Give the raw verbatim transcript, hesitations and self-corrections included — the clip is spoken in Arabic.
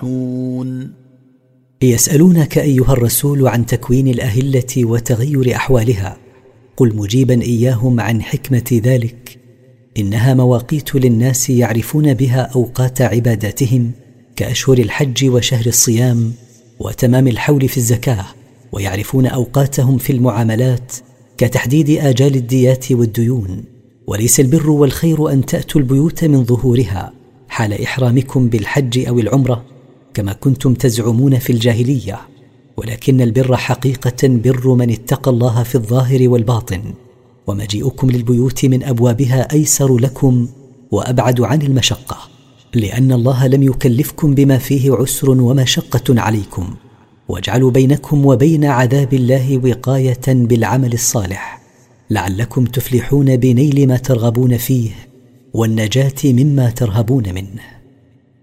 يصلحون. يسألونك أيها الرسول عن تكوين الأهلة وتغير أحوالها، قل مجيبا إياهم عن حكمة ذلك: إنها مواقيت للناس يعرفون بها أوقات عباداتهم، كأشهر الحج وشهر الصيام وتمام الحول في الزكاة، ويعرفون أوقاتهم في المعاملات، كتحديد آجال الديات والديون. وليس البر والخير أن تأتوا البيوت من ظهورها حال إحرامكم بالحج أو العمرة كما كنتم تزعمون في الجاهلية، ولكن البر حقيقة بر من اتقى الله في الظاهر والباطن، ومجيئكم للبيوت من أبوابها أيسر لكم وأبعد عن المشقة، لأن الله لم يكلفكم بما فيه عسر ومشقة عليكم، واجعلوا بينكم وبين عذاب الله وقاية بالعمل الصالح لعلكم تفلحون بنيل ما ترغبون فيه والنجاة مما ترهبون منه.